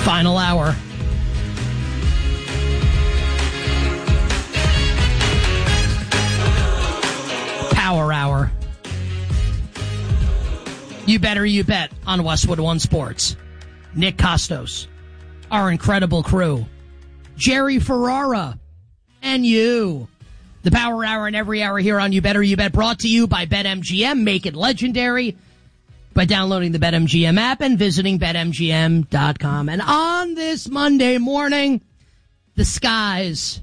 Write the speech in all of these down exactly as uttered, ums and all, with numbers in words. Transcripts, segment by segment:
Final hour. Power hour. You better you bet on Westwood One Sports. Nick Costos, our incredible crew, Jerry Ferrara, and you. The Power Hour and every hour here on You Better You Bet, brought to you by BetMGM. Make it legendary by downloading the BetMGM app and visiting Bet M G M dot com. And on this Monday morning, the skies,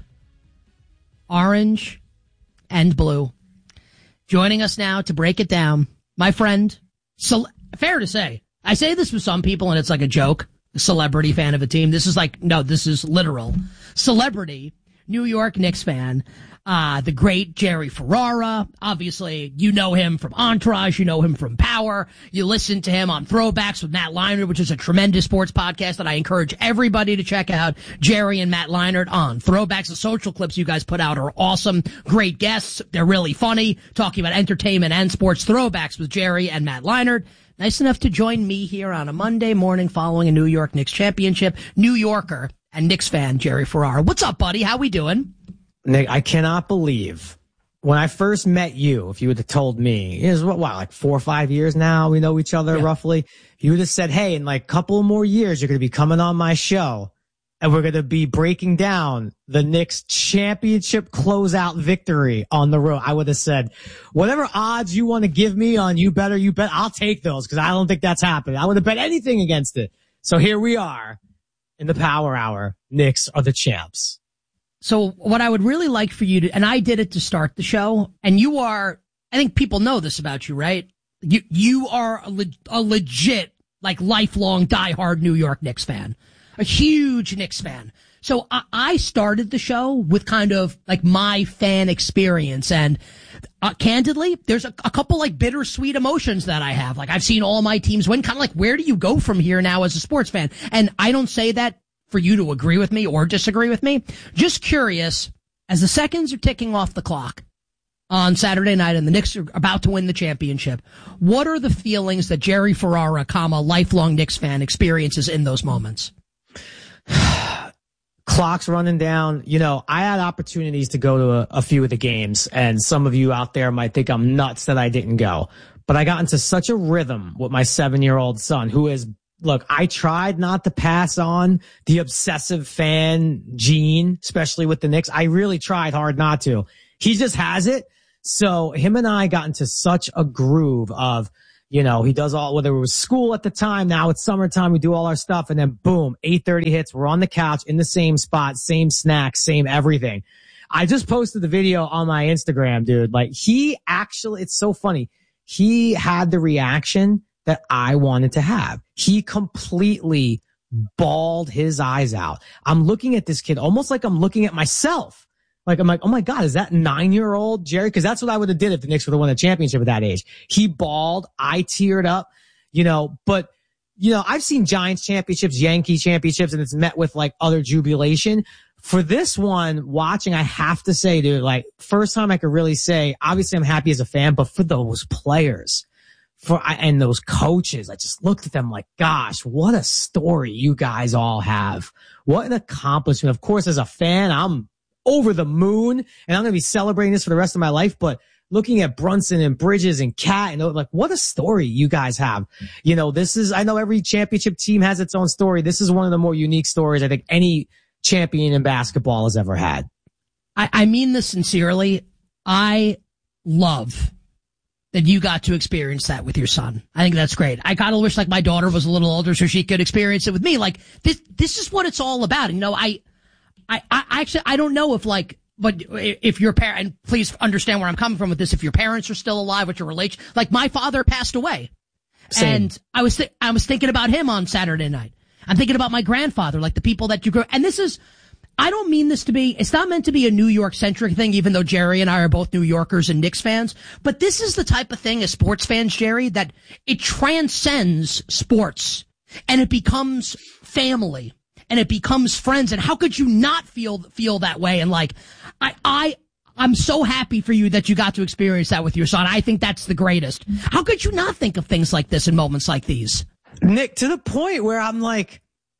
orange and blue. Joining us now to break it down, my friend, so, fair to say, I say this with some people and it's like a joke, a celebrity fan of a team. This is like, no, this is literal. Celebrity, New York Knicks fan, uh, the great Jerry Ferrara. Obviously, you know him from Entourage, you know him from Power. You listen to him on Throwbacks with Matt Leinart, which is a tremendous sports podcast that I encourage everybody to check out. Jerry and Matt Leinart on Throwbacks. The social clips you guys put out are awesome. Great guests. They're really funny, talking about entertainment and sports. Throwbacks with Jerry and Matt Leinart. Nice enough to join me here on a Monday morning following a New York Knicks championship. New Yorker and Knicks fan Jerry Ferrara. What's up, buddy? How we doing? Nick, I cannot believe when I first met you, if you would have told me, it was what, what, like four or five years now, we know each other yeah. roughly. You would have said, hey, in like a couple more years, you're going to be coming on my show and we're going to be breaking down the Knicks championship closeout victory on the road. I would have said, whatever odds you want to give me on You Better You Bet, I'll take those because I don't think that's happening. I would have bet anything against it. So here we are in the Power Hour. Knicks are the champs. So what I would really like for you to, and I did it to start the show, and you are, I think people know this about you, right? You, you are a, le, a legit, like lifelong diehard New York Knicks fan. A huge Knicks fan. So I, I started the show with kind of like my fan experience, and uh, candidly, there's a, a couple like bittersweet emotions that I have. Like I've seen all my teams win, kind of like where do you go from here now as a sports fan? And I don't say that for you to agree with me or disagree with me. Just curious, as the seconds are ticking off the clock on Saturday night and the Knicks are about to win the championship, what are the feelings that Jerry Ferrara, comma, lifelong Knicks fan experiences in those moments? Clock's running down. You know, I had opportunities to go to a, a few of the games, and some of you out there might think I'm nuts that I didn't go. But I got into such a rhythm with my seven-year-old son, who is, look, I tried not to pass on the obsessive fan gene, especially with the Knicks. I really tried hard not to. He just has it. So him and I got into such a groove of, you know, he does all, whether it was school at the time, now it's summertime, we do all our stuff, and then boom, eight thirty hits, we're on the couch in the same spot, same snacks, same everything. I just posted the video on my Instagram, dude. Like, he actually, it's so funny. He had the reaction that I wanted to have. He completely bawled his eyes out. I'm looking at this kid almost like I'm looking at myself. Like, I'm like, oh my God, is that nine-year-old Jerry? Because that's what I would have did if the Knicks would have won a championship at that age. He bawled. I teared up, you know, but, you know, I've seen Giants championships, Yankee championships, and it's met with like other jubilation. For this one, watching, I have to say, dude, like, first time I could really say, obviously I'm happy as a fan, but for those players, for, and those coaches, I just looked at them like, gosh, what a story you guys all have. What an accomplishment. Of course, as a fan, I'm over the moon, and I'm going to be celebrating this for the rest of my life. But looking at Brunson and Bridges and Cat, and like, what a story you guys have. You know, this is, I know every championship team has its own story. This is one of the more unique stories I think any champion in basketball has ever had. I, I mean this sincerely. I love that you got to experience that with your son. I think that's great. I kind of wish like my daughter was a little older so she could experience it with me. Like, this, this is what it's all about. And, you know, I, I, I actually, I don't know if like, but if your parent, and please understand where I'm coming from with this, if your parents are still alive, what your relation, like my father passed away. Same. And I was, th- I was thinking about him on Saturday night. I'm thinking about my grandfather, like the people that you grew, and this is, I don't mean this to be, it's not meant to be a New York centric thing, even though Jerry and I are both New Yorkers and Knicks fans, but this is the type of thing as sports fans, Jerry, that it transcends sports and it becomes family. And it becomes friends. And how could you not feel, feel that way? And like, I, I, I'm so happy for you that you got to experience that with your son. I think that's the greatest. How could you not think of things like this in moments like these? Nick, to the point where I'm like,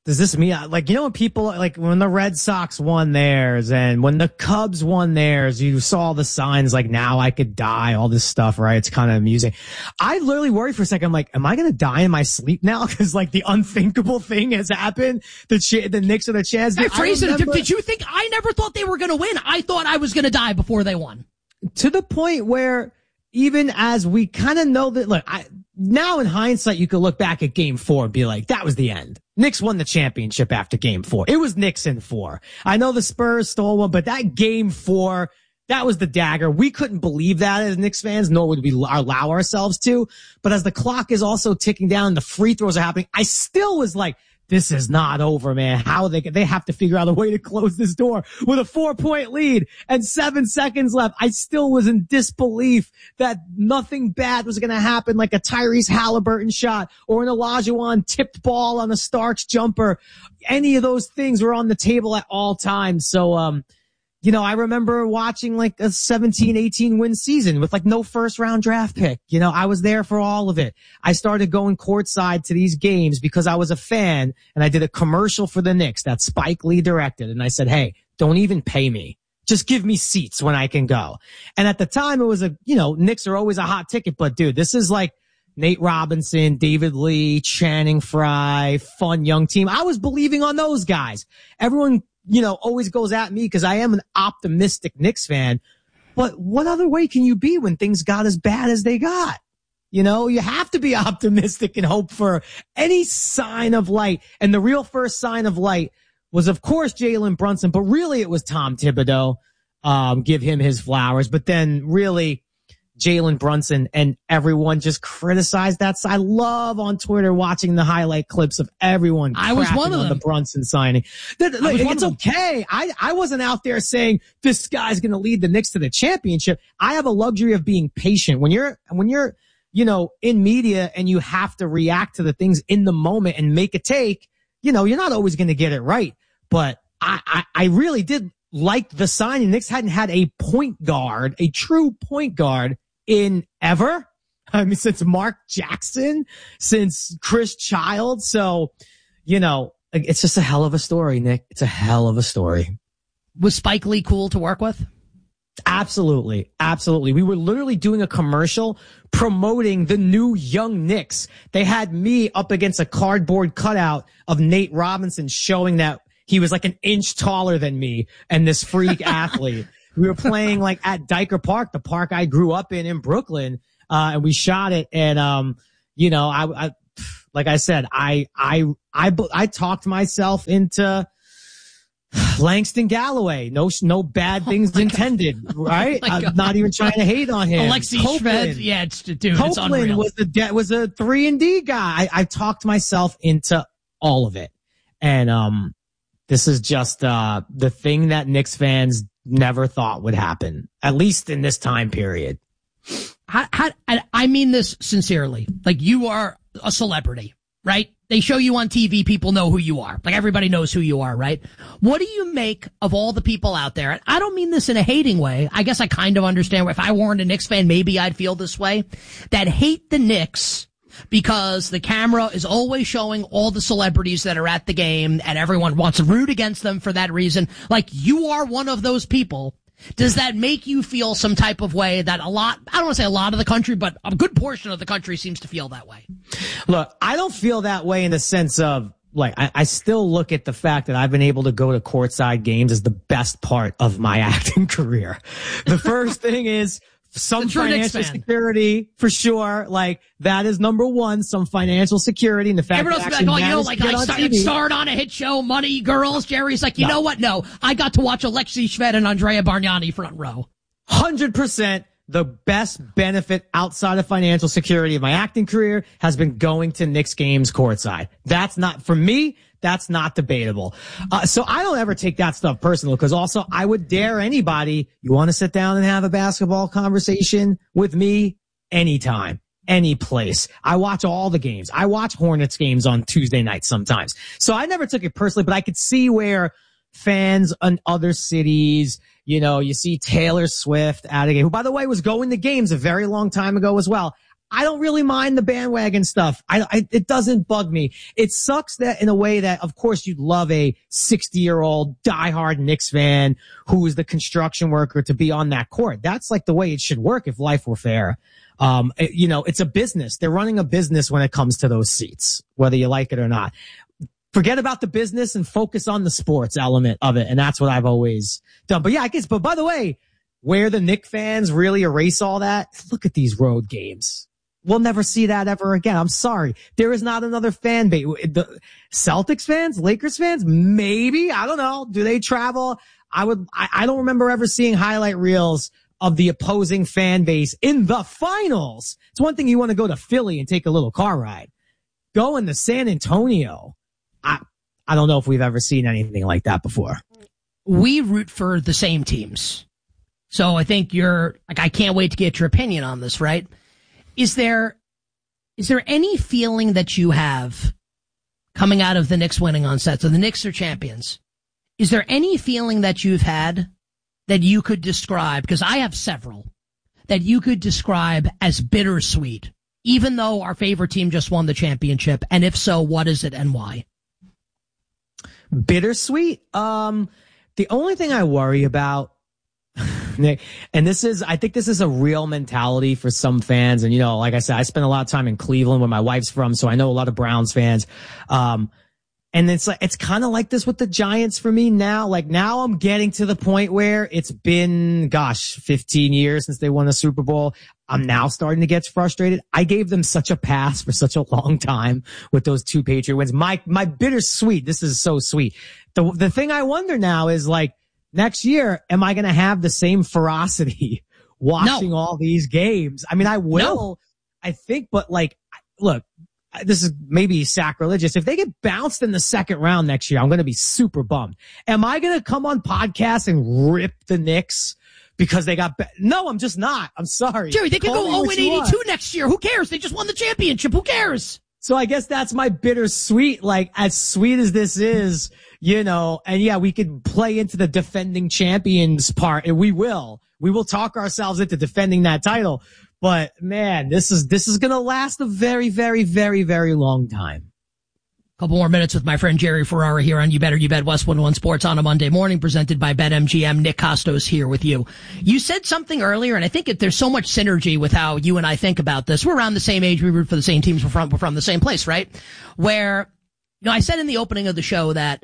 does this mean, like, you know, when people, like, when the Red Sox won theirs and when the Cubs won theirs, you saw the signs like, now I could die, all this stuff, right? It's kind of amusing. I literally worried for a second. I'm like, am I going to die in my sleep now? Cause like the unthinkable thing has happened. The Ch- the Knicks or the Chaz. Hey, Fraser, remember- did you think, I never thought they were going to win. I thought I was going to die before they won. To the point where even as we kind of know that, look, I, now in hindsight, you could look back at game four and be like, that was the end. Knicks won the championship after game four. It was Knicks in four. I know the Spurs stole one, but that game four, that was the dagger. We couldn't believe that as Knicks fans, nor would we allow ourselves to. But as the clock is also ticking down and the free throws are happening, I still was like, this is not over, man. How they they have to figure out a way to close this door with a four point lead and seven seconds left. I still was in disbelief that nothing bad was going to happen, like a Tyrese Halliburton shot or an Olajuwon tipped ball on a Starks jumper. Any of those things were on the table at all times. So, um, you know, I remember watching like a seventeen, eighteen win season with like no first round draft pick. You know, I was there for all of it. I started going courtside to these games because I was a fan and I did a commercial for the Knicks that Spike Lee directed. And I said, hey, don't even pay me. Just give me seats when I can go. And at the time it was a, you know, Knicks are always a hot ticket, but dude, this is like Nate Robinson, David Lee, Channing Frye, fun young team. I was believing on those guys. Everyone, you know, always goes at me because I am an optimistic Knicks fan. But what other way can you be when things got as bad as they got? You know, you have to be optimistic and hope for any sign of light. And the real first sign of light was, of course, Jalen Brunson, but really it was Tom Thibodeau. Um, give him his flowers. But then really Jalen Brunson and everyone just criticized that. I love on Twitter watching the highlight clips of everyone. I was one of on them. The Brunson signing. That, like, it's okay. I, I wasn't out there saying this guy's going to lead the Knicks to the championship. I have a luxury of being patient. When you're, when you're, you know, in media and you have to react to the things in the moment and make a take, you know, you're not always going to get it right. But I, I, I really did like the signing. Knicks hadn't had a point guard, a true point guard in ever. I mean, since Mark Jackson, since Chris Child. So, you know, it's just a hell of a story, Nick. It's a hell of a story. Was Spike Lee cool to work with? Absolutely. Absolutely. We were literally doing a commercial promoting the new young Knicks. They had me up against a cardboard cutout of Nate Robinson showing that he was like an inch taller than me and this freak athlete. We were playing like at Diker Park, the park I grew up in in Brooklyn. Uh, and we shot it. And, um, you know, I, I, like I said, I, I, I, I talked myself into Langston Galloway. No, no bad things oh intended, God. Right? Oh I'm not even trying to hate on him. Alexi Shved. Yeah, it's, dude, Copeland it's unreal. was the, was a three and D guy. I, I talked myself into all of it. And, um, this is just, uh, the thing that Knicks fans never thought would happen, at least in this time period. How, how, I mean this sincerely. Like, you are a celebrity, right? They show you on T V, people know who you are. Like, everybody knows who you are, right? What do you make of all the people out there? And I don't mean this in a hating way. I guess I kind of understand. If I weren't a Knicks fan, maybe I'd feel this way. That hate the Knicks because the camera is always showing all the celebrities that are at the game and everyone wants to root against them for that reason. Like, you are one of those people. Does that make you feel some type of way that a lot, I don't want to say a lot of the country, but a good portion of the country seems to feel that way? Look, I don't feel that way in the sense of, like, I, I still look at the fact that I've been able to go to courtside games as the best part of my acting career. The first thing is some financial security for sure. Like, that is number one, some financial security, and the fact Everyone that else be like, oh, you know, like, I start, starred on a hit show, Money Girls. Jerry's like, you no. know what? No, I got to watch Alexi Shved and Andrea Bargnani front row. one hundred percent the best benefit outside of financial security of my acting career has been going to Knicks games courtside. That's not, for me, that's not debatable. Uh, so I don't ever take that stuff personal, because also I would dare anybody, you want to sit down and have a basketball conversation with me? Anytime, any place. I watch all the games. I watch Hornets games on Tuesday nights sometimes. So I never took it personally, but I could see where fans in other cities, you know, you see Taylor Swift at a game, who, by the way, was going to games a very long time ago as well. I don't really mind the bandwagon stuff. I, I, it doesn't bug me. It sucks that in a way that, of course, you'd love a sixty year old diehard Knicks fan who is the construction worker to be on that court. That's like the way it should work if life were fair. Um, it, you know, it's a business. They're running a business when it comes to those seats, whether you like it or not. Forget about the business and focus on the sports element of it. And that's what I've always done. But yeah, I guess, but by the way, where the Knicks fans really erase all that, look at these road games. We'll never see that ever again. I'm sorry. There is not another fan base. The Celtics fans, Lakers fans, maybe. I don't know. Do they travel? I would, I, I don't remember ever seeing highlight reels of the opposing fan base in the finals. It's one thing you want to go to Philly and take a little car ride. Going to San Antonio. I, I don't know if we've ever seen anything like that before. We root for the same teams. So I think you're, like, I can't wait to get your opinion on this, right? Is there, is there any feeling that you have coming out of the Knicks winning on set? So the Knicks are champions. Is there any feeling that you've had that you could describe, because I have several, that you could describe as bittersweet, even though our favorite team just won the championship? And if so, what is it and why? Bittersweet? Um, the only thing I worry about, Nick, and this is, I think this is a real mentality for some fans. And, you know, like I said, I spent a lot of time in Cleveland where my wife's from, so I know a lot of Browns fans. Um, and it's like, it's kind of like this with the Giants for me now. Like now I'm getting to the point where it's been, gosh, fifteen years since they won a Super Bowl. I'm now starting to get frustrated. I gave them such a pass for such a long time with those two Patriot wins. My, my bittersweet. This is so sweet. The, the thing I wonder now is like, next year, am I going to have the same ferocity watching no. all these games? I mean, I will, no. I think, but like, look, this is maybe sacrilegious. If they get bounced in the second round next year, I'm going to be super bummed. Am I going to come on podcasts and rip the Knicks because they got, be- no, I'm just not. I'm sorry. Jerry, they could go oh and eighty-two next year. Who cares? They just won the championship. Who cares? So I guess that's my bittersweet, like as sweet as this is, you know, and yeah, we could play into the defending champions part, and we will. We will talk ourselves into defending that title. But man, this is, this is going to last a very, very, very, very long time. Couple more minutes with my friend Jerry Ferrara here on You Better You Bet Westwood One Sports on a Monday morning, presented by BetMGM. Nick Costos here with you. You said something earlier, and I think it, there's so much synergy with how you and I think about this. We're around the same age. We root for the same teams. We're from, we're from the same place, right? Where, you know, I said in the opening of the show that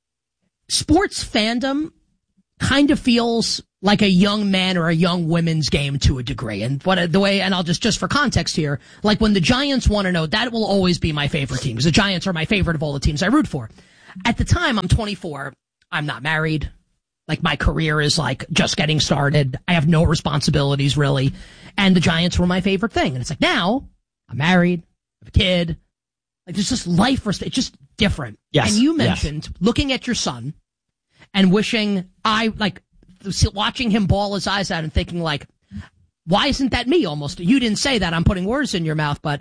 sports fandom kind of feels like a young man or a young women's game to a degree. And what the way, and I'll just, just for context here, like when the Giants want to know, that will always be my favorite team, because the Giants are my favorite of all the teams I root for. At the time, I'm twenty-four. I'm not married. Like my career is like just getting started. I have no responsibilities really. And the Giants were my favorite thing. And it's like now I'm married, I have a kid. Like there's just life, it's just different. Yes. And you mentioned yes. looking at your son and wishing I like, watching him bawl his eyes out and thinking like, why isn't that me almost? You didn't say that. I'm putting words in your mouth, but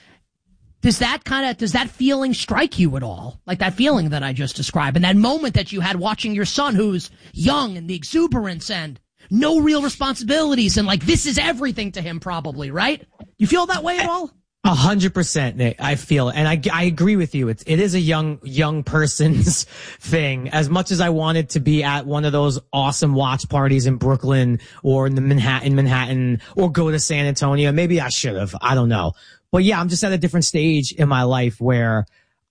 does that kind of, does that feeling strike you at all? Like that feeling that I just described and that moment that you had watching your son who's young and the exuberance and no real responsibilities and like this is everything to him probably, right? You feel that way at all? A hundred percent, Nick. I feel it. And I, I agree with you. It's, it is a young, young person's thing. As much as I wanted to be at one of those awesome watch parties in Brooklyn or in the Manhattan, Manhattan, or go to San Antonio, maybe I should have. I don't know. But yeah, I'm just at a different stage in my life where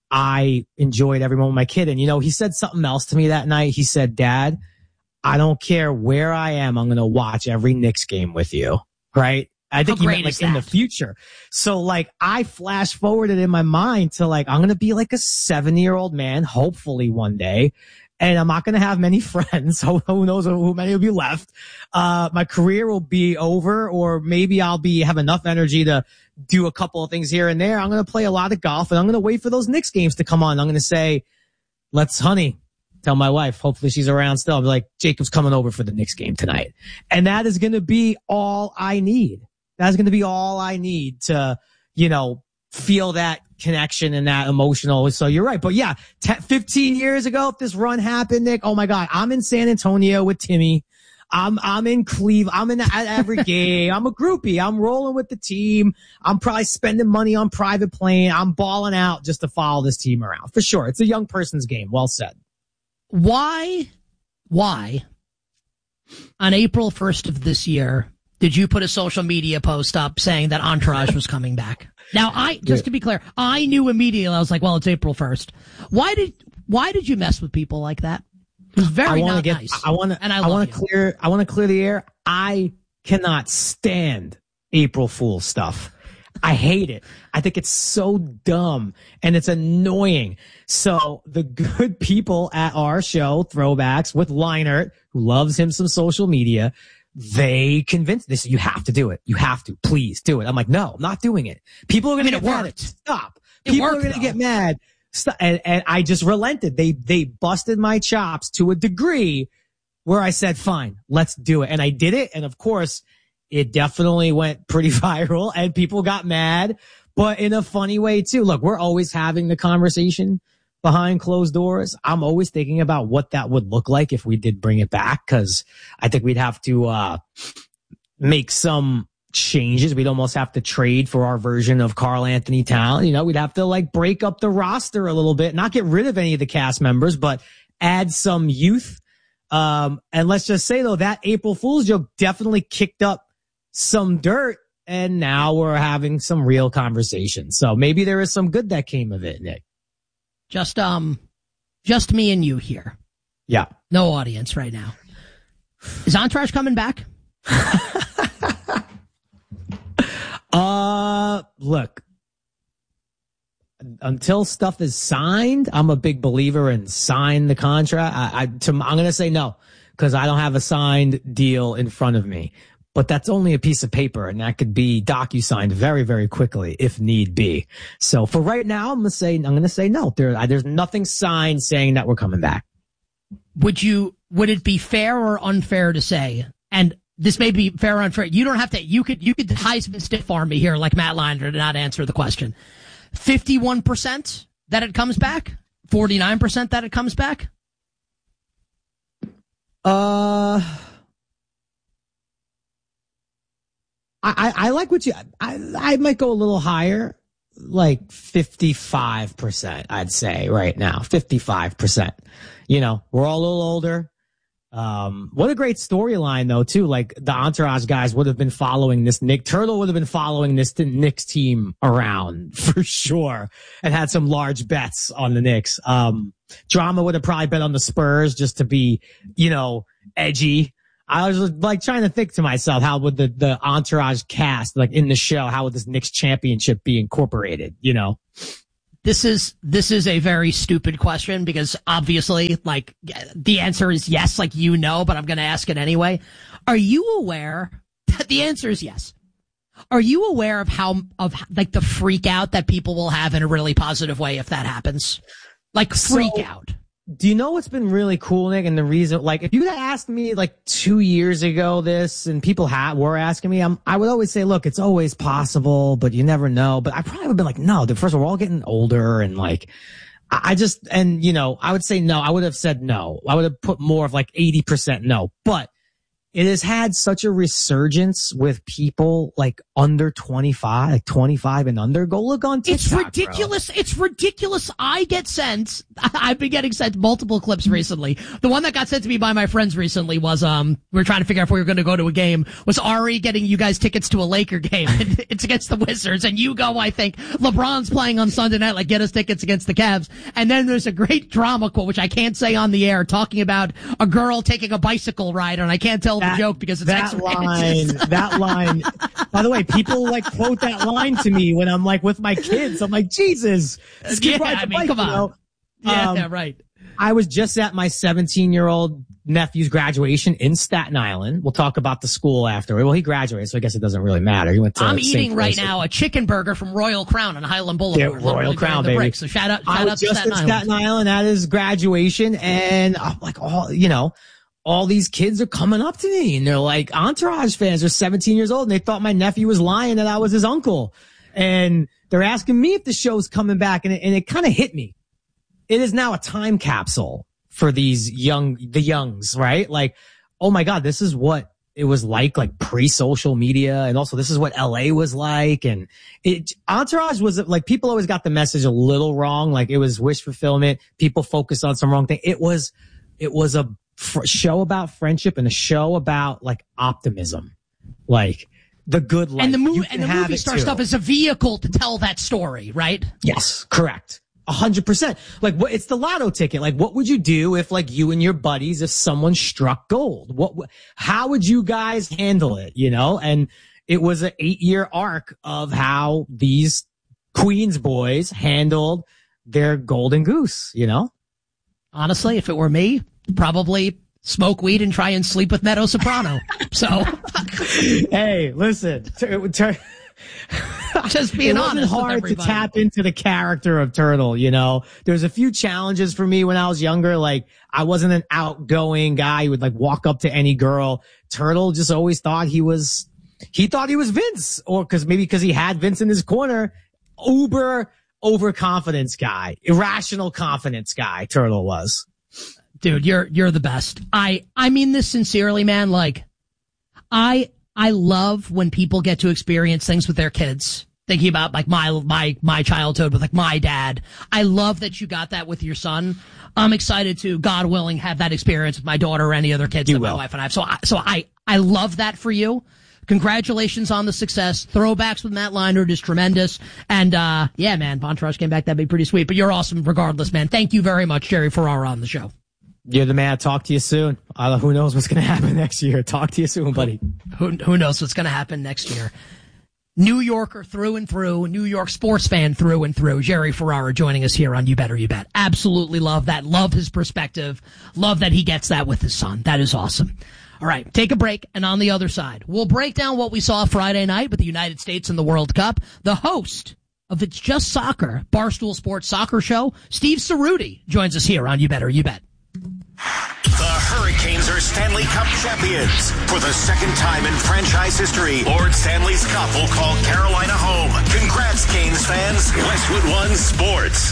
I enjoyed every moment with my kid. And you know, he said something else to me that night. He said, Dad, I don't care where I am. I'm going to watch every Knicks game with you. Right? I think he meant like in the future. So like I flash forwarded in my mind to like, I'm going to be like a seven year old man, hopefully one day. And I'm not going to have many friends. Who knows who many will be left. Uh, my career will be over, or maybe I'll be, have enough energy to do a couple of things here and there. I'm going to play a lot of golf and I'm going to wait for those Knicks games to come on. I'm going to say, let's honey. Tell my wife, hopefully she's around still. I'll be like, Jacob's coming over for the Knicks game tonight. And that is going to be all I need. That's going to be all I need to, you know, feel that connection and that emotional. So you're right. But yeah, t- fifteen years ago, if this run happened, Nick, oh my God, I'm in San Antonio with Timmy. I'm, I'm in Cleveland. I'm in at every game. I'm a groupie. I'm rolling with the team. I'm probably spending money on private plane. I'm balling out just to follow this team around. For sure. It's a young person's game. Well said. Why, why on April first of this year did you put a social media post up saying that Entourage was coming back? Now, I, just to be clear, I knew immediately. I was like, well, it's April first. Why did, why did you mess with people like that? It was very not get, nice. I want to, and I, I want to you. clear, I want to clear the air. I cannot stand April Fool stuff. I hate it. I think it's so dumb and it's annoying. So the good people at our show, Throwbacks, with Leinert, who loves him some social media, they convinced this. You have to do it. You have to. Please do it. I'm like, no, I'm not doing it. People are going to I mean, get mad. Worked. Stop. It People worked, are going to though. get mad. Stop. And, and I just relented. They, they busted my chops to a degree where I said, fine, let's do it. And I did it. And of course, it definitely went pretty viral and people got mad, but in a funny way too. Look, we're always having the conversation behind closed doors. I'm always thinking about what that would look like if we did bring it back, because I think we'd have to uh make some changes. We'd almost have to trade for our version of Karl Anthony Towns. You know, we'd have to like break up the roster a little bit, not get rid of any of the cast members, but add some youth. Um, and let's just say though, that April Fool's joke definitely kicked up some dirt, and now we're having some real conversation. So maybe there is some good that came of it, Nick. Just, um, just me and you here. Yeah. No audience right now. Is Entourage coming back? uh, look, until stuff is signed, I'm a big believer in sign the contract. I, I to, I'm going to say no, because I don't have a signed deal in front of me. But that's only a piece of paper, and that could be docu-signed very, very quickly if need be. So for right now, I'm gonna say I'm gonna say no. There, there's nothing signed saying that we're coming back. Would you? Would it be fair or unfair to say? And this may be fair or unfair. You don't have to. You could. You could Heisman stiff arm me here, like Matt Leinart, to not answer the question. Fifty-one percent that it comes back. Forty-nine percent that it comes back. Uh. I, I like what you, I, I might go a little higher, like fifty-five percent, I'd say right now, fifty-five percent. You know, we're all a little older. Um, what a great storyline though, too. Like the Entourage guys would have been following this. Nick Turtle would have been following this Knicks team around for sure and had some large bets on the Knicks. Um, Drama would have probably bet on the Spurs just to be, you know, edgy. I was like trying to think to myself, how would the, the Entourage cast, like in the show, how would this Knicks championship be incorporated, you know? This is, this is a very stupid question because obviously, like, the answer is yes, like you know, but I'm going to ask it anyway. Are you aware that the answer is yes? Are you aware of how, of like the freak out that people will have in a really positive way if that happens? Like freak So, out. Do you know what's been really cool, Nick? And the reason, like, if you had asked me like two years ago this, and people had, were asking me, I'm, I would always say, look, it's always possible, but you never know. But I probably would have been like, no, the first of all, we're all getting older, and like, I, I just, and you know, I would say no. I would have said no. I would have put more of like eighty percent no. But it has had such a resurgence with people like under twenty-five, like twenty-five and under. Go look on TikTok. It's ridiculous. Bro. It's ridiculous. I get sent. I've been getting sent multiple clips recently. The one that got sent to me by my friends recently was, um, we were trying to figure out if we were going to go to a game, was Ari getting you guys tickets to a Laker game. It's against the Wizards. And you go, I think, LeBron's playing on Sunday night, like get us tickets against the Cavs. And then there's a great drama quote, which I can't say on the air, talking about a girl taking a bicycle ride. And I can't tell That, the joke because it's that line, that line. By the way, people like quote that line to me when I'm like with my kids. I'm like, Jesus, this kid yeah, rides a I mean, bike, come on. you know? Yeah, Um, yeah, right. I was just at my seventeen year old nephew's graduation in Staten Island. We'll talk about the school after. Well, he graduated, so I guess it doesn't really matter. He went to I'm Saint eating right Francis. now a chicken burger from Royal Crown on Highland Boulevard. Yeah, Royal literally Crown, behind the baby. brick. So shout out, shout I out was to just Staten in Island. Staten Island at his graduation, and I'm like, all you know, all these kids are coming up to me, and they're like Entourage fans. They're seventeen years old, and they thought my nephew was lying that I was his uncle, and they're asking me if the show's coming back, and it, and it kind of hit me. It is now a time capsule for these young, the youngs, right? Like, oh my God, this is what it was like, like pre-social media. And also this is what L A was like. And it, Entourage was like, people always got the message a little wrong. Like it was wish fulfillment. People focused on some wrong thing. It was, it was a fr- show about friendship and a show about like optimism, like the good life. And the movie, and the movie star too. Stuff is a vehicle to tell that story, right? Yes, correct. A hundred percent. Like what, it's the lotto ticket. Like what would you do if like you and your buddies, if someone struck gold? What, how would you guys handle it? You know, and it was an eight year arc of how these Queens boys handled their golden goose, you know? Honestly, if it were me, probably smoke weed and try and sleep with Meadow Soprano. So, hey, listen, t- t- just being it honest. It wasn't hard to tap into the character of Turtle, you know. There's a few challenges for me when I was younger. Like I wasn't an outgoing guy who would like walk up to any girl. Turtle just always thought he was, he thought he was Vince, or cause maybe cause he had Vince in his corner. Uber overconfidence guy, irrational confidence guy. Turtle was. Dude, you're, you're the best. I, I mean this sincerely, man. Like I, I love when people get to experience things with their kids. Thinking about like my, my, my childhood with like my dad. I love that you got that with your son. I'm excited to, God willing, have that experience with my daughter or any other kids you that will. my wife and I have. So I, so I, I love that for you. Congratulations on the success. Throwbacks with Matt Leinart is tremendous. And, uh, yeah, man, Entourage came back. That'd be pretty sweet, but you're awesome regardless, man. Thank you very much, Jerry Ferrara, on the show. You're the man. Talk to you soon. Uh, who knows what's going to happen next year? Talk to you soon, buddy. Who, who knows what's going to happen next year? New Yorker through and through, New York sports fan through and through. Jerry Ferrara joining us here on You Better You Bet. Absolutely love that. Love his perspective. Love that he gets that with his son. That is awesome. All right, take a break, and on the other side, we'll break down what we saw Friday night with the United States in the World Cup. The host of It's Just Soccer, Barstool Sports Soccer Show, Steve Cerruti, joins us here on You Better You Bet. The Hurricanes are Stanley Cup champions. For the second time in franchise history, Lord Stanley's Cup will call Carolina home. Congrats, Canes fans. Westwood One Sports.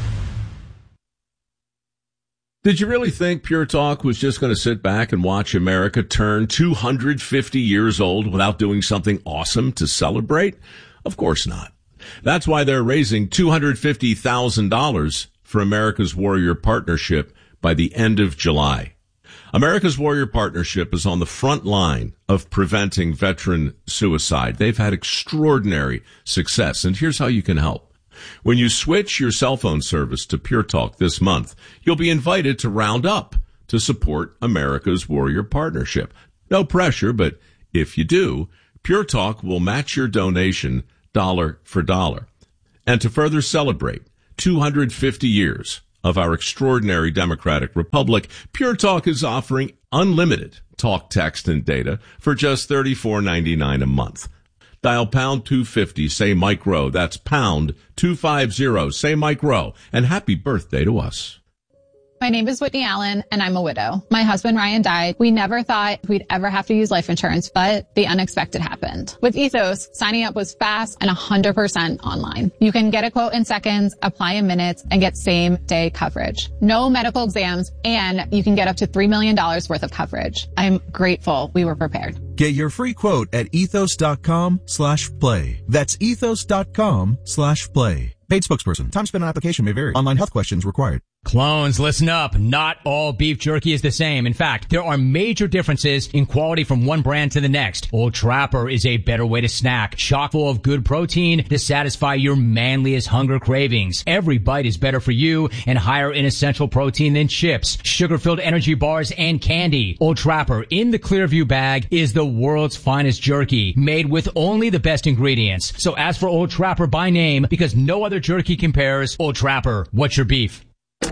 Did you really think Pure Talk was just going to sit back and watch America turn two hundred fifty years old without doing something awesome to celebrate? Of course not. That's why they're raising two hundred fifty thousand dollars for America's Warrior Partnership by the end of July. America's Warrior Partnership is on the front line of preventing veteran suicide. They've had extraordinary success, and here's how you can help. When you switch your cell phone service to Pure Talk this month, you'll be invited to round up to support America's Warrior Partnership. No pressure, but if you do, Pure Talk will match your donation dollar for dollar. And to further celebrate two hundred fifty years of our extraordinary democratic republic, Pure Talk is offering unlimited talk, text, and data for just thirty-four ninety-nine a month. Dial pound two fifty, say Mike Rowe. That's pound two fifty, say Mike Rowe. And happy birthday to us. My name is Whitney Allen, and I'm a widow. My husband, Ryan, died. We never thought we'd ever have to use life insurance, but the unexpected happened. With Ethos, signing up was fast and one hundred percent online. You can get a quote in seconds, apply in minutes, and get same-day coverage. No medical exams, and you can get up to three million dollars worth of coverage. I'm grateful we were prepared. Get your free quote at ethos.com slash play. That's ethos.com slash play. Paid spokesperson. Time spent on application may vary. Online health questions required. Clones, listen up. Not all beef jerky is the same. In fact, there are major differences in quality from one brand to the next. Old Trapper is a better way to snack, chock full of good protein to satisfy your manliest hunger cravings. Every bite is better for you and higher in essential protein than chips, sugar-filled energy bars, and candy. Old Trapper in the Clearview bag is the world's finest jerky, made with only the best ingredients. So ask for Old Trapper by name because no other jerky compares. Old Trapper, what's your beef?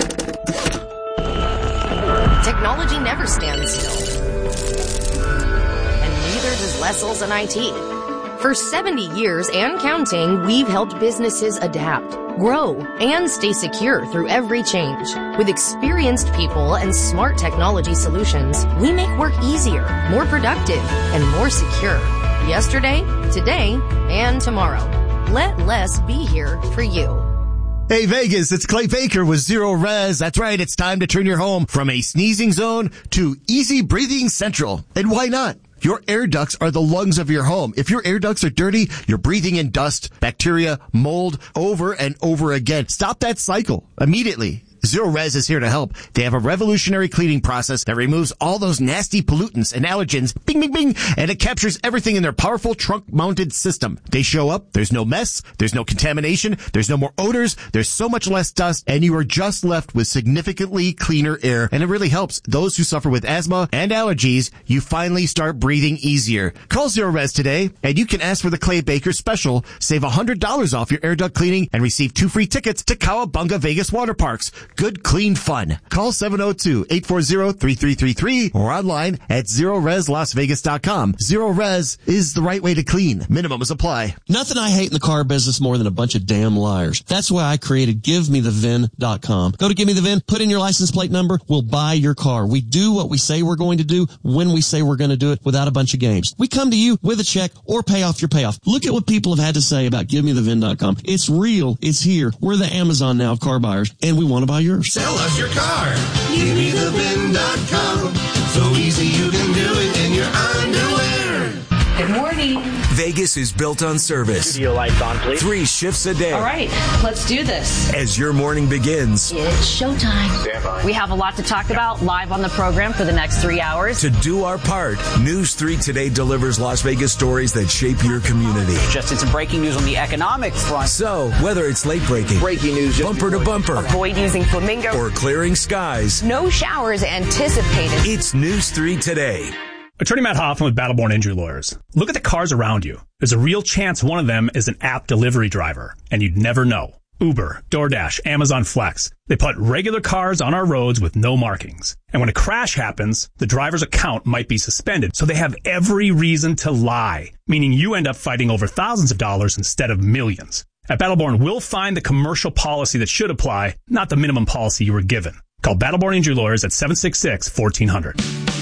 Technology never stands still. And neither does Lessel's and I T. For seventy years and counting, we've helped businesses adapt, grow, and stay secure through every change. With experienced people and smart technology solutions, we make work easier, more productive, and more secure. Yesterday, today, and tomorrow. Let Les be here for you. Hey, Vegas, it's Clay Baker with Zero Res. That's right. It's time to turn your home from a sneezing zone to easy breathing central. And why not? Your air ducts are the lungs of your home. If your air ducts are dirty, you're breathing in dust, bacteria, mold over and over again. Stop that cycle immediately. Zero Res is here to help. They have a revolutionary cleaning process that removes all those nasty pollutants and allergens, bing, bing, bing, and it captures everything in their powerful trunk-mounted system. They show up, there's no mess, there's no contamination, there's no more odors, there's so much less dust, and you are just left with significantly cleaner air. And it really helps those who suffer with asthma and allergies. You finally start breathing easier. Call Zero Res today, and you can ask for the Clay Baker special. Save one hundred dollars off your air duct cleaning and receive two free tickets to Cowabunga Vegas Water Parks. Good, clean fun. Call seven oh two, eight four zero, three three three three or online at zero res las vegas dot com. Zero Res is the right way to clean. Minimums apply. Nothing I hate in the car business more than a bunch of damn liars. That's why I created give me the V I N dot com. Go to Give Me The V I N, put in your license plate number, we'll buy your car. We do what we say we're going to do when we say we're going to do it without a bunch of games. We come to you with a check or pay off your payoff. Look at what people have had to say about give me the V I N dot com. It's real. It's here. We're the Amazon now of car buyers, and we want to buy yours. Sell us your car. Give me the V I N dot com. So easy you can do it in your underwear. Good morning. Vegas is built on service. Studio lights on, please. Three shifts a day. All right, let's do this. As your morning begins. It's showtime. Stand by. We have a lot to talk about live on the program for the next three hours. To do our part, News three Today delivers Las Vegas stories that shape your community. Just it's some breaking news on the economic front. So, whether it's late breaking, breaking news, bumper to bumper, avoid using flamingo, or clearing skies, no showers anticipated. It's News three Today. Attorney Matt Hoffman with Battleborn Injury Lawyers. Look at the cars around you. There's a real chance one of them is an app delivery driver, and you'd never know. Uber, DoorDash, Amazon Flex. They put regular cars on our roads with no markings. And when a crash happens, the driver's account might be suspended, so they have every reason to lie, meaning you end up fighting over thousands of dollars instead of millions. At Battleborn, we'll find the commercial policy that should apply, not the minimum policy you were given. Call Battleborn Injury Lawyers at seven six six, one four zero zero.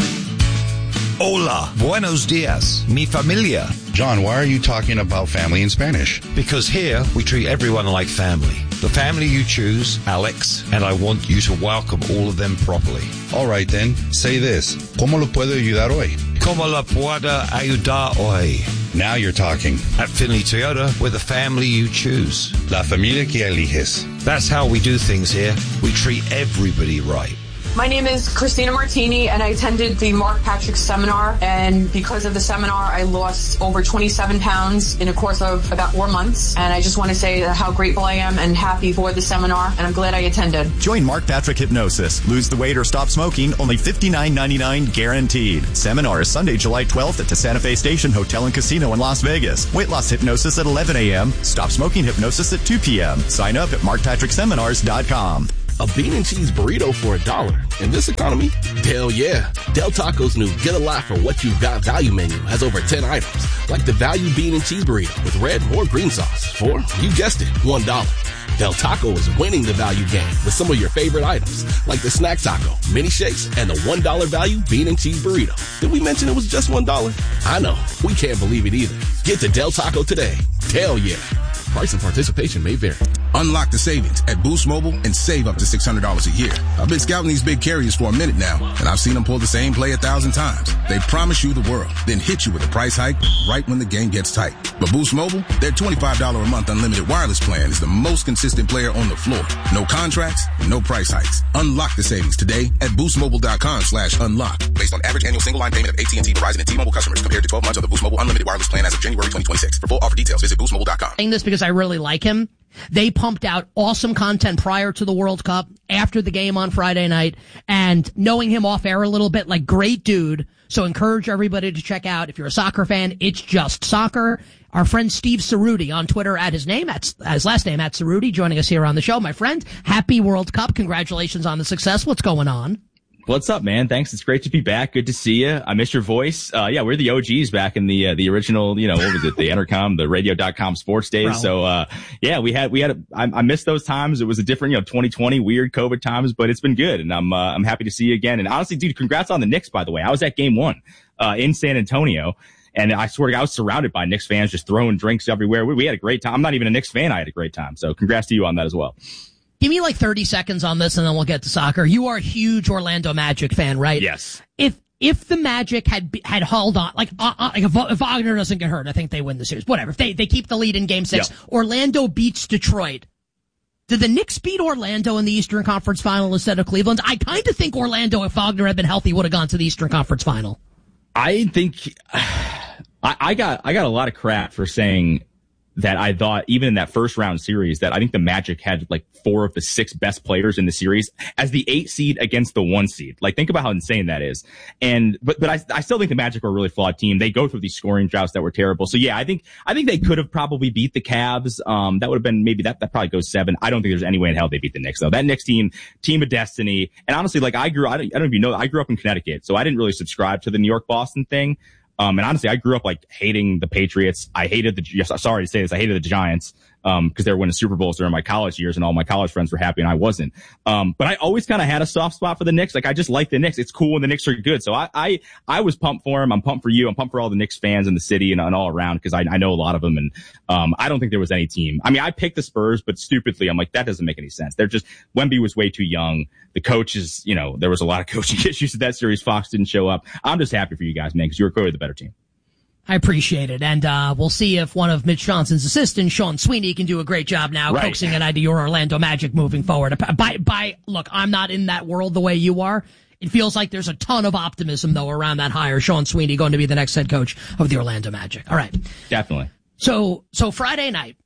Hola, buenos dias, mi familia. John, why are you talking about family in Spanish? Because here we treat everyone like family. The family you choose, Alex, and I want you to welcome all of them properly. All right then, say this. ¿Cómo lo puedo ayudar hoy? ¿Cómo la puedo ayudar hoy? Now you're talking. At Finley Toyota, we're the family you choose. La familia que eliges. That's how we do things here. We treat everybody right. My name is Christina Martini, and I attended the Mark Patrick seminar, and because of the seminar, I lost over twenty-seven pounds in a course of about four months, and I just want to say how grateful I am and happy for the seminar, and I'm glad I attended. Join Mark Patrick Hypnosis. Lose the weight or stop smoking, only fifty-nine ninety-nine guaranteed. Seminar is Sunday, July twelfth at the Santa Fe Station Hotel and Casino in Las Vegas. Weight loss hypnosis at eleven a.m., stop smoking hypnosis at two p.m. Sign up at mark patrick seminars dot com. A bean and cheese burrito for a dollar. In this economy? Hell yeah. Del Taco's new Get a Lot for What You've Got value menu has over ten items, like the value bean and cheese burrito with red or green sauce for, you guessed it, one dollar. Del Taco is winning the value game with some of your favorite items, like the snack taco, mini shakes, and the one dollar value bean and cheese burrito. Did we mention it was just one dollar? I know. We can't believe it either. Get to Del Taco today. Hell yeah. Price and participation may vary. Unlock the savings at Boost Mobile and save up to six hundred dollars a year. I've been scouting these big carriers for a minute now, and I've seen them pull the same play a thousand times. They promise you the world, then hit you with a price hike right when the game gets tight. But Boost Mobile, their twenty-five dollars a month unlimited wireless plan is the most consistent player on the floor. No contracts, no price hikes. Unlock the savings today at boostmobile.com slash unlock. Based on average annual single line payment of A T and T, Verizon, and T-Mobile customers compared to twelve months of the Boost Mobile unlimited wireless plan as of January twenty twenty-six. For full offer details, visit boost mobile dot com. Saying this because I really like him. They pumped out awesome content prior to the World Cup, after the game on Friday night, and knowing him off air a little bit, like, great dude. So encourage everybody to check out. If you're a soccer fan, It's Just Soccer. Our friend Steve Cerruti on Twitter at his name, at his last name, at Cerruti, joining us here on the show. My friend, happy World Cup. Congratulations on the success. What's going on? What's up, man? Thanks. It's great to be back. Good to see you. I miss your voice. Uh, yeah, we're the O Gs back in the, uh, the original, you know, what was it? The Entercom, the radio dot com sports days. Bro. So, uh, yeah, we had, we had, a, I, I missed those times. It was a different, you know, twenty twenty weird COVID times, but it's been good. And I'm, uh, I'm happy to see you again. And honestly, dude, congrats on the Knicks, by the way. I was at game one, uh, in San Antonio. And I swear to God, I was surrounded by Knicks fans just throwing drinks everywhere. We, we had a great time. I'm not even a Knicks fan. I had a great time. So congrats to you on that as well. Give me like thirty seconds on this and then we'll get to soccer. You are a huge Orlando Magic fan, right? Yes. If if the Magic had had hauled on, like, uh, uh, like if, if Wagner doesn't get hurt, I think they win the series. Whatever. If they, they keep the lead in game six, yep. Orlando beats Detroit. Did the Knicks beat Orlando in the Eastern Conference Final instead of Cleveland? I kind of think Orlando, if Wagner had been healthy, would have gone to the Eastern Conference Final. I think I, I got I got a lot of crap for saying that I thought even in that first round series that I think the Magic had like four of the six best players in the series as the eight seed against the one seed. Like, think about how insane that is. And, but, but I, I still think the Magic were a really flawed team. They go through these scoring droughts that were terrible. So yeah, I think, I think they could have probably beat the Cavs. Um, that would have been maybe that, that probably goes seven. I don't think there's any way in hell they beat the Knicks though. That Knicks team, team of destiny. And honestly, like I grew, I don't, I don't even know, I grew up in Connecticut, so I didn't really subscribe to the New York Boston thing. Um, and honestly, I grew up like hating the Patriots. I hated the, yes, sorry to say this, I hated the Giants, um, cause they were winning Super Bowls during my college years and all my college friends were happy and I wasn't. Um, but I always kind of had a soft spot for the Knicks. Like, I just like the Knicks. It's cool when the Knicks are good. So I, I, I was pumped for them. I'm pumped for you. I'm pumped for all the Knicks fans in the city and, and all around cause I, I know a lot of them. And, um, I don't think there was any team. I mean, I picked the Spurs, but stupidly, I'm like, that doesn't make any sense. They're just, Wemby was way too young. The coaches, you know, there was a lot of coaching issues in that series. Fox didn't show up. I'm just happy for you guys, man, cause you were clearly the better team. I appreciate it. And, uh, we'll see if one of Mitch Johnson's assistants, Sean Sweeney, can do a great job now right. coaxing an idea your Orlando Magic moving forward. By, by, look, I'm not in that world the way you are. It feels like there's a ton of optimism though around that hire. Sean Sweeney going to be the next head coach of the Orlando Magic. All right. Definitely. So, so Friday night,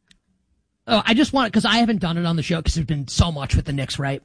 uh, I just want, cause I haven't done it on the show cause there's been so much with the Knicks, right?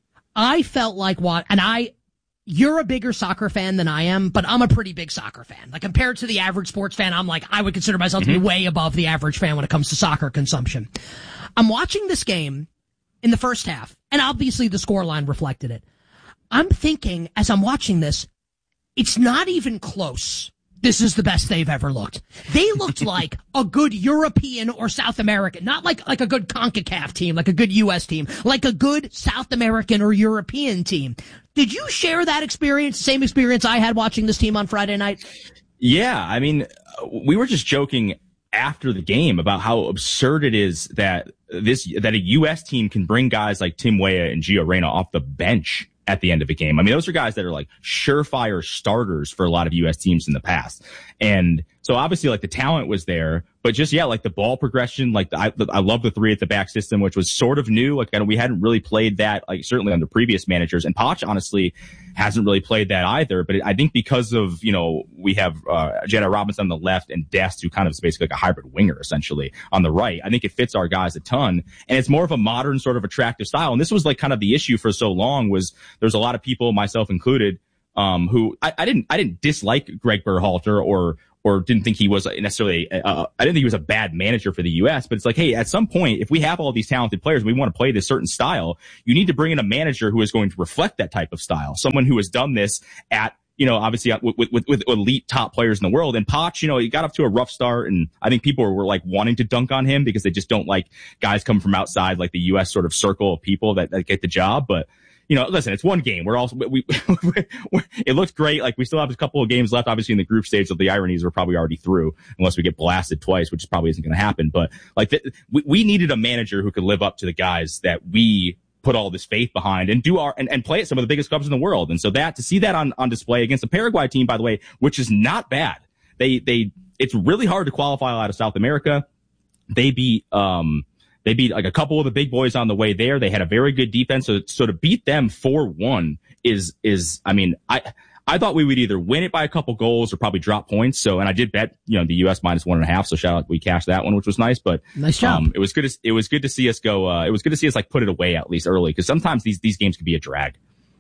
I felt like what, and I, You're a bigger soccer fan than I am, but I'm a pretty big soccer fan. Like, compared to the average sports fan, I'm like, I would consider myself mm-hmm. to be way above the average fan when it comes to soccer consumption. I'm watching this game in the first half, and obviously the scoreline reflected it. I'm thinking, as I'm watching this, it's not even close. This is the best they've ever looked. They looked like a good European or South American, not like, like a good CONCACAF team, like a good U S team, like a good South American or European team. Did you share that experience, same experience I had watching this team on Friday night? Yeah, I mean, we were just joking after the game about how absurd it is that this, that a U S team can bring guys like Tim Weah and Gio Reyna off the bench at the end of a game. I mean, those are guys that are like surefire starters for a lot of U S teams in the past. And so obviously like the talent was there, but just, yeah, like the ball progression, like the, I, I love the three at the back system, which was sort of new. Like, we hadn't really played that, like certainly under previous managers, and Poch honestly hasn't really played that either. But I think because of, you know, we have, uh, Jedi Robinson on the left and Dest, who kind of is basically like a hybrid winger essentially on the right. I think it fits our guys a ton, and it's more of a modern sort of attractive style. And this was like kind of the issue for so long, was there's a lot of people, myself included, um, who I, I didn't, I didn't dislike Greg Berhalter or, or didn't think he was necessarily, uh, I didn't think he was a bad manager for the U S, but it's like, hey, at some point, if we have all these talented players, we want to play this certain style, you need to bring in a manager who is going to reflect that type of style. Someone who has done this at, you know, obviously with, with, with elite top players in the world. And Poch, you know, he got off to a rough start, and I think people were, were like wanting to dunk on him because they just don't like guys come from outside like the U S sort of circle of people that, that get the job. But, you know, listen, it's one game. We're also, we, we it looked great. Like, we still have a couple of games left, obviously in the group stage, so the ironies are probably already through, unless we get blasted twice, which probably isn't going to happen. But like, the, we, we needed a manager who could live up to the guys that we put all this faith behind and do our, and, and play at some of the biggest clubs in the world. And so that, to see that on, on display against the Paraguay team, by the way, which is not bad. They, they, it's really hard to qualify out of South America. They beat, um, They beat like a couple of the big boys on the way there. They had a very good defense. So, so to beat them four one is, is, I mean, I, I thought we would either win it by a couple goals or probably drop points. So, and I did bet, you know, the U S minus one and a half. So shout out, we cashed that one, which was nice, but nice job. Um, it was good. To, it was good to see us go, uh, it was good to see us like put it away at least early. Cause sometimes these, these games can be a drag.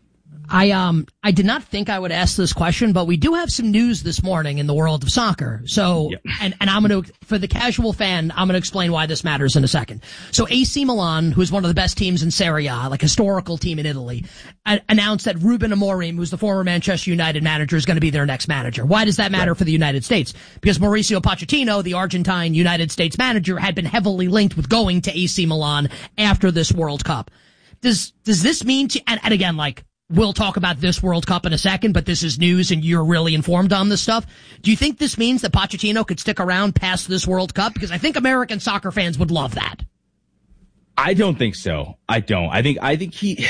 I, um, I did not think I would ask this question, but we do have some news this morning in the world of soccer. So, yep. and, and I'm going to, for the casual fan, I'm going to explain why this matters in a second. So A C Milan, who's one of the best teams in Serie A, like historical team in Italy, a- announced that Ruben Amorim, who's the former Manchester United manager, is going to be their next manager. Why does that matter right. for the United States? Because Mauricio Pochettino, the Argentine United States manager, had been heavily linked with going to A C Milan after this World Cup. Does, does this mean to, and, and again, like, we'll talk about this World Cup in a second, but this is news and you're really informed on this stuff. Do you think this means that Pochettino could stick around past this World Cup? Because I think American soccer fans would love that. I don't think so. I don't. I think, I think he,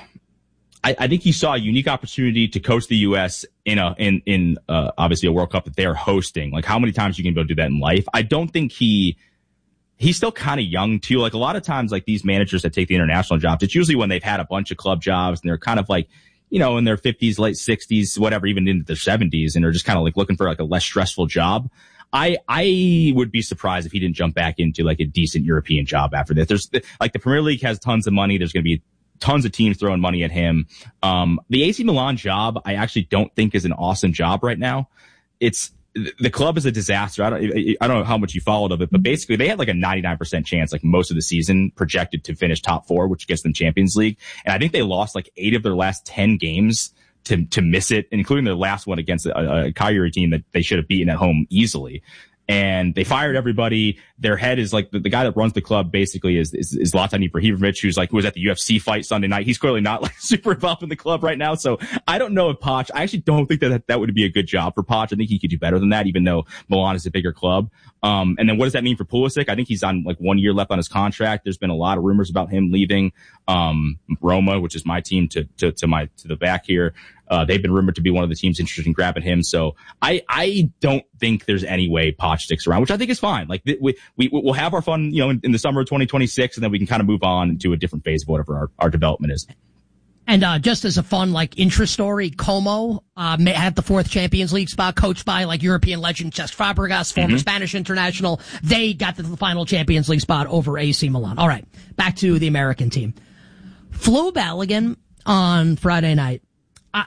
I, I think he saw a unique opportunity to coach the U S in a, in, in, uh, obviously a World Cup that they're hosting. Like, how many times you can go do that in life? I don't think he, he's still kind of young too. Like, a lot of times, like, these managers that take the international jobs, it's usually when they've had a bunch of club jobs and they're kind of like, you know, in their fifties, late sixties, whatever, even into their seventies, and they're just kind of like looking for like a less stressful job. I, I would be surprised if he didn't jump back into like a decent European job after this. There's like, the Premier League has tons of money. There's going to be tons of teams throwing money at him. Um, the A C Milan job, I actually don't think is an awesome job right now. It's, the club is a disaster. I don't, I don't know how much you followed of it, but basically they had like a ninety-nine percent chance, like most of the season, projected to finish top four, which gets them Champions League. And I think they lost like eight of their last ten games to, to miss it, including their last one against a, a Cagliari team that they should have beaten at home easily. And they fired everybody. Their head is like the, the guy that runs the club basically is, is, is Zlatan Ibrahimovic, who's like, who was at the U F C fight Sunday night. He's clearly not like super involved in the club right now. So I don't know if Poch, I actually don't think that that, that would be a good job for Poch. I think he could do better than that, even though Milan is a bigger club. Um, and then what does that mean for Pulisic? I think he's on like one year left on his contract. There's been a lot of rumors about him leaving, um, Roma, which is my team to, to, to my, to the back here. Uh, they've been rumored to be one of the teams interested in grabbing him. So I, I don't think there's any way Poch sticks around, which I think is fine. Like we, we, we'll have our fun, you know, in, in the summer of twenty twenty-six, and then we can kind of move on to a different phase of whatever our, our development is. And, uh, just as a fun, like, interest story, Como, uh, may have the fourth Champions League spot, coached by, like, European legend Cesc Fabregas, former mm-hmm. Spanish international. They got the final Champions League spot over A C Milan. All right. Back to the American team. Flo Balogun on Friday night. I,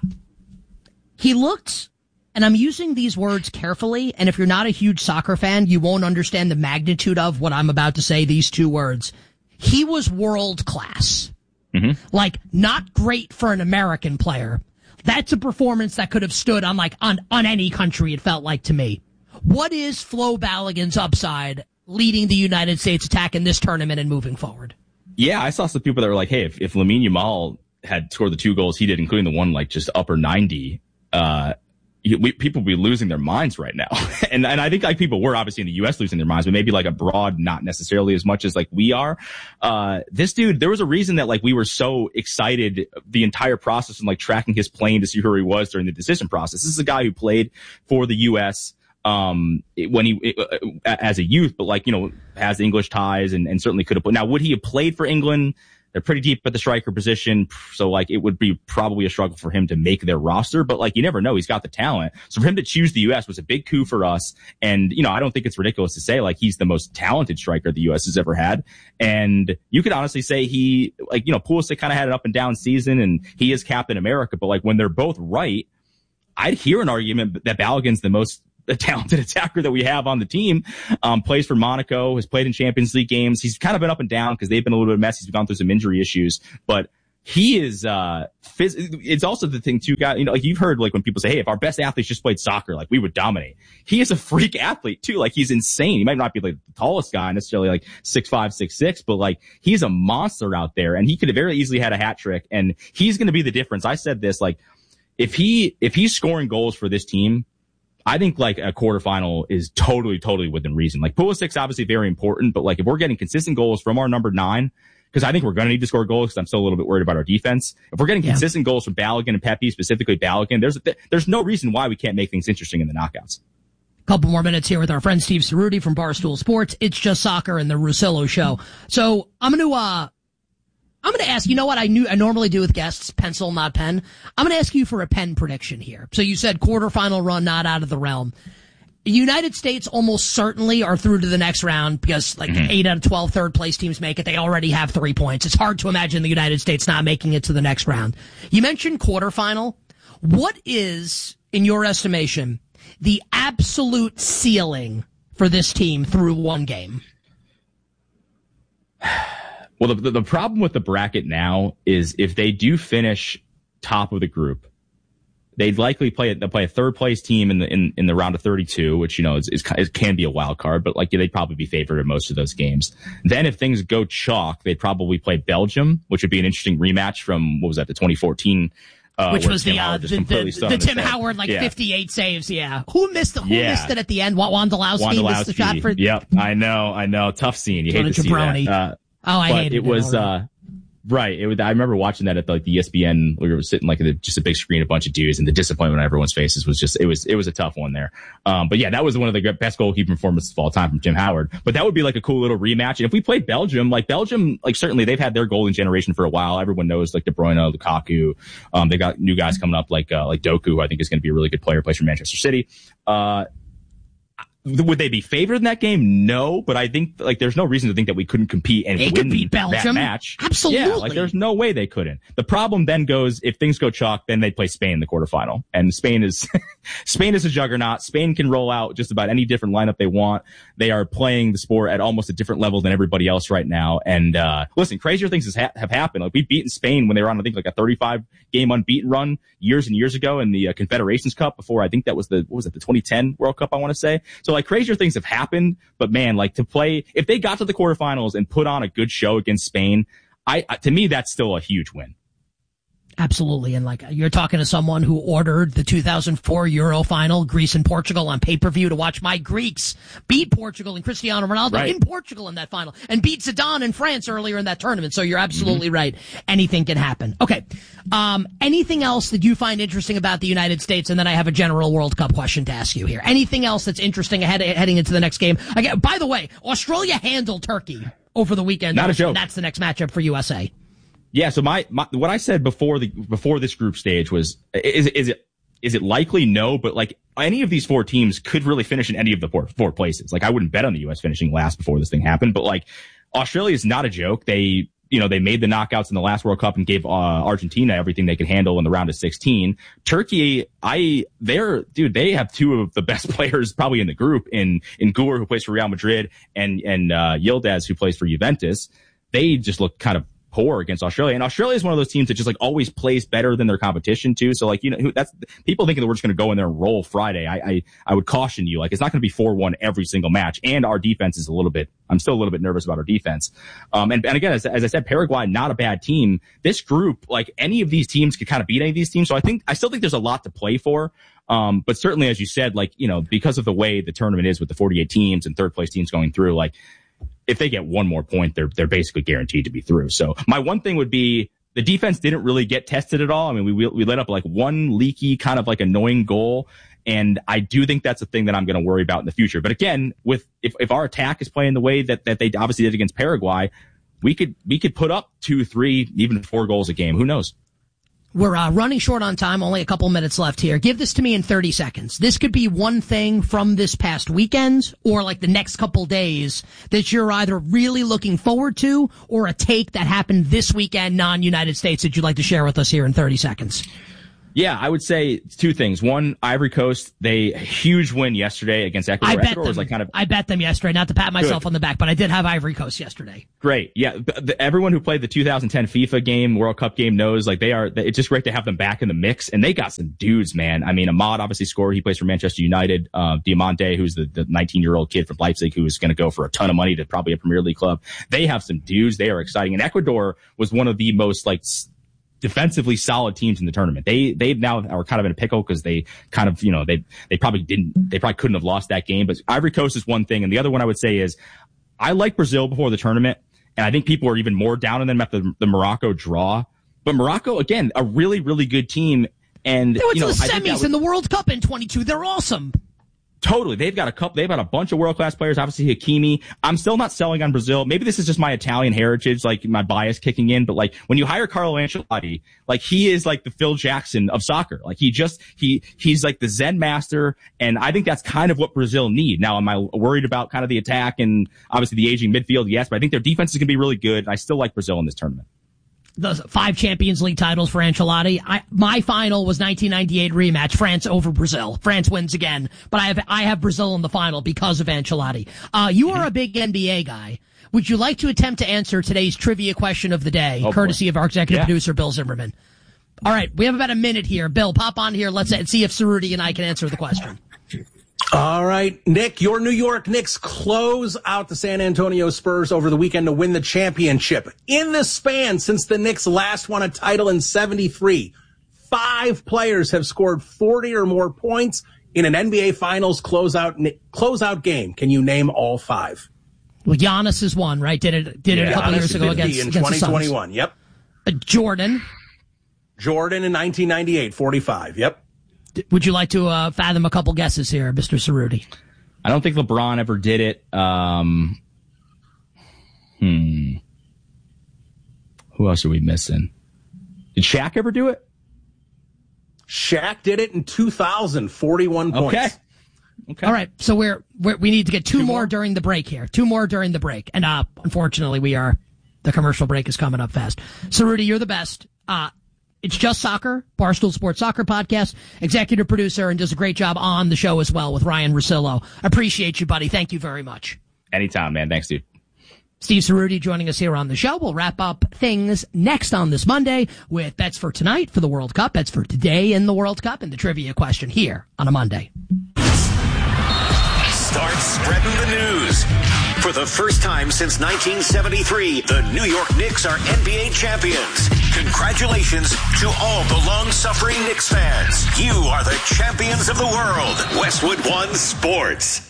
he looked, and I'm using these words carefully, and if you're not a huge soccer fan, you won't understand the magnitude of what I'm about to say, these two words. He was world class. Mm-hmm. Like, not great for an American player. That's a performance that could have stood on, like, on, on any country, it felt like to me. What is Flo Balogun's upside leading the United States attack in this tournament and moving forward? Yeah, I saw some people that were like, hey, if, if Lamine Yamal had scored the two goals he did, including the one like just upper ninety, uh, we, people would be losing their minds right now. and and I think like people were obviously in the U S losing their minds, but maybe like abroad, not necessarily as much as like we are. Uh, this dude, there was a reason that like we were so excited the entire process and like tracking his plane to see who he was during the decision process. This is a guy who played for the U S um, when he, uh, as a youth, but like, you know, has English ties and, and certainly could have played. Now, would he have played for England? They're pretty deep at the striker position. So like it would be probably a struggle for him to make their roster, but like you never know. He's got the talent. So for him to choose the U S was a big coup for us. And, you know, I don't think it's ridiculous to say like he's the most talented striker the U S has ever had. And you could honestly say he, like, you know, Pulisic kind of had an up and down season and he is Captain America, but like when they're both right, I'd hear an argument that Balogun's the most a talented attacker that we have on the team, um, plays for Monaco, has played in Champions League games. He's kind of been up and down because they've been a little bit messy. He's gone through some injury issues, but he is, uh, phys- it's also the thing too, guys, you know, like you've heard like when people say, hey, if our best athletes just played soccer, like we would dominate. He is a freak athlete too. Like he's insane. He might not be like the tallest guy necessarily, like six five, six six, but like he's a monster out there and he could have very easily had a hat trick and he's going to be the difference. I said this, like if he, if he's scoring goals for this team, I think like a quarterfinal is totally, totally within reason. Like Pulisic's obviously very important, but like if we're getting consistent goals from our number nine, because I think we're going to need to score goals because I'm still a little bit worried about our defense. If we're getting yeah. consistent goals from Balogun and Pepe, specifically Balogun, there's there's no reason why we can't make things interesting in the knockouts. Couple more minutes here with our friend Steve Cerruti from Barstool Sports. It's Just Soccer and the Russillo Show. So I'm going to uh I'm going to ask, you know what I knew I normally do with guests, pencil, not pen. I'm going to ask you for a pen prediction here. So you said quarterfinal run, not out of the realm. United States almost certainly are through to the next round because like mm-hmm. eight out of twelve third place teams make it. They already have three points. It's hard to imagine the United States not making it to the next round. You mentioned quarterfinal. What is, in your estimation, the absolute ceiling for this team through one game? Well, the, the problem with the bracket now is if they do finish top of the group, they'd likely play they'll play a third place team in the in, in the round of thirty-two, which you know is, is it can be a wild card, but like they'd probably be favored in most of those games. Then if things go chalk, they'd probably play Belgium, which would be an interesting rematch from what was that the twenty fourteen Uh, Which was Tim the, uh, Howard just the, completely the, stoned the his Tim head. Howard, like, Yeah. fifty-eight saves, yeah. Who missed it? Who Yeah. missed it at the end? Wondolowski, Wondolowski missed the shot for... Yep, I know, I know. Tough scene. You hate What a to see jabroni. that. Uh, Oh, I but hated it. was, it uh, right. It was, I remember watching that at the, like the E S P N. We were sitting like at the, just a big screen, a bunch of dudes, and the disappointment on everyone's faces was just, it was, it was a tough one there. Um, but yeah, that was one of the best goalkeeping performances of all time from Tim Howard. But that would be like a cool little rematch. And if we played Belgium, like Belgium, like certainly they've had their golden generation for a while. Everyone knows like De Bruyne, Lukaku. Um, they got new guys coming up like, uh, like Doku, who I think is going to be a really good player, plays for Manchester City. Uh, Would they be favored in that game? No, but I think like there's no reason to think that we couldn't compete and They win could beat that Belgium. match. Absolutely. Yeah, like there's no way they couldn't. The problem then goes if things go chalk, then they play Spain in the quarterfinal, and Spain is Spain is a juggernaut. Spain can roll out just about any different lineup they want. They are playing the sport at almost a different level than everybody else right now. And uh listen, crazier things has ha- have happened. Like we've beaten Spain when they were on I think like a thirty-five game unbeaten run years and years ago in the uh, Confederations Cup before I think that was the what was it the twenty ten World Cup I want to say. So like crazier things have happened, but man, like to play if they got to the quarterfinals and put on a good show against Spain, I to me that's still a huge win. Absolutely. And like you're talking to someone who ordered the two thousand four Euro final, Greece and Portugal on pay-per-view to watch my Greeks beat Portugal and Cristiano Ronaldo Right. in Portugal in that final and beat Zidane in France earlier in that tournament. So you're absolutely mm-hmm. right. Anything can happen. Okay. Um, anything else that you find interesting about the United States? And then I have a general World Cup question to ask you here. Anything else that's interesting ahead, heading into the next game? Again, by the way, Australia handled Turkey over the weekend. Not a joke. That's the next matchup for U S A. Yeah, so my, my what I said before the before this group stage was is is it is it likely? No, but like any of these four teams could really finish in any of the four, four places. Like I wouldn't bet on the U S finishing last before this thing happened, but like Australia is not a joke. They you know they made the knockouts in the last World Cup and gave uh, Argentina everything they could handle in the round of sixteen. Turkey, I they're dude, they have two of the best players probably in the group in in Gur, who plays for Real Madrid, and and uh, Yildiz, who plays for Juventus. They just look kind of poor against Australia. And Australia is one of those teams that just like always plays better than their competition too. So like, you know, that's people thinking that we're just going to go in there and roll Friday. I, I, I would caution you, like, it's not going to be four one every single match. And our defense is a little bit, I'm still a little bit nervous about our defense. Um, and, and again, as, as I said, Paraguay, not a bad team. This group, like any of these teams could kind of beat any of these teams. So I think, I still think there's a lot to play for. Um, but certainly, as you said, like, you know, because of the way the tournament is with the forty-eight teams and third place teams going through, like, if they get one more point, they're they're basically guaranteed to be through. So my one thing would be the defense didn't really get tested at all. I mean, we we let up like one leaky kind of like annoying goal, and I do think that's a thing that I'm going to worry about in the future. But again, with if if our attack is playing the way that that they obviously did against Paraguay, we could we could put up two, three, even four goals a game. Who knows? We're uh, running short on time, only a couple minutes left here. Give this to me in thirty seconds. This could be one thing from this past weekend or like the next couple days that you're either really looking forward to or a take that happened this weekend, non-United States, that you'd like to share with us here in thirty seconds. Yeah, I would say two things. One, Ivory Coast, they huge win yesterday against Ecuador. I bet Ecuador them. was like kind of, I bet them yesterday. Not to pat myself Good. on the back, but I did have Ivory Coast yesterday. Great. Yeah. The, the, everyone who played the two thousand ten FIFA game, World Cup game knows like they are, it's just great to have them back in the mix. And they got some dudes, man. I mean, Ahmad obviously scored. He plays for Manchester United. Uh, Diamante, who's the, the nineteen year old kid from Leipzig, who is going to go for a ton of money to probably a Premier League club. They have some dudes. They are exciting. And Ecuador was one of the most like, defensively solid teams in the tournament. They, they now are kind of in a pickle because they kind of, you know, they, they probably didn't, they probably couldn't have lost that game, but Ivory Coast is one thing. And the other one I would say is I like Brazil before the tournament. And I think people are even more down on them after the, the Morocco draw, but Morocco, again, a really, really good team. And They went you know, to the I think that semis was, in the World Cup in twenty-two. They're awesome. Totally. They've got a couple, they've got a bunch of world-class players. Obviously, Hakimi. I'm still not selling on Brazil. Maybe this is just my Italian heritage, like my bias kicking in, but like when you hire Carlo Ancelotti, like he is like the Phil Jackson of soccer. Like he just, he, he's like the Zen master. And I think that's kind of what Brazil need. Now, am I worried about kind of the attack and obviously the aging midfield? Yes, but I think their defense is going to be really good. And I still like Brazil in this tournament. The five Champions League titles for Ancelotti. I, my final was nineteen ninety-eight rematch, France over Brazil. France wins again, but I have I have Brazil in the final because of Ancelotti. Uh, you are a big N B A guy. Would you like to attempt to answer today's trivia question of the day, oh, courtesy boy. of our executive yeah. producer, Bill Zimmerman? All right, we have about a minute here. Bill, pop on here. Let's see if Cerruti and I can answer the question. All right, Nick, your New York Knicks close out the San Antonio Spurs over the weekend to win the championship. In the span since the Knicks last won a title in seventy-three, five players have scored forty or more points in an N B A Finals closeout closeout game. Can you name all five? Well, Giannis is one, right? Did it did it yeah, a couple Giannis years ago against, in against twenty twenty-one. Yep. Uh, Jordan. Jordan in nineteen ninety-eight, forty-five. Yep. Would you like to uh, fathom a couple guesses here, Mister Cerruti? I don't think LeBron ever did it. Um, hmm. Who else are we missing? Did Shaq ever do it? Shaq did it in two thousand, forty-one points. Okay. Okay. All right. So we're, we're we need to get two, two more, more during the break here. Two more during the break. And uh, unfortunately, we are the commercial break is coming up fast. Cerruti, you're the best. Uh, it's Just Soccer, Barstool Sports Soccer Podcast, executive producer, and does a great job on the show as well with Ryan Russillo. Appreciate you, buddy. Thank you very much. Anytime, man. Thanks, dude. Steve Cerruti joining us here on the show. We'll wrap up things next on this Monday with bets for tonight for the World Cup, bets for today in the World Cup, and the trivia question here on a Monday. Start spreading the news. For the first time since nineteen seventy-three, the New York Knicks are N B A champions. Congratulations to all the long-suffering Knicks fans. You are the champions of the world. Westwood One Sports.